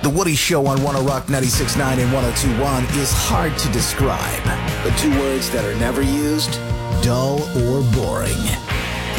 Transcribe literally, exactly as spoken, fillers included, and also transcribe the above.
The Woody Show on one oh Rock ninety-six point nine and one oh two point one is hard to describe. The two words that are never used, dull or boring.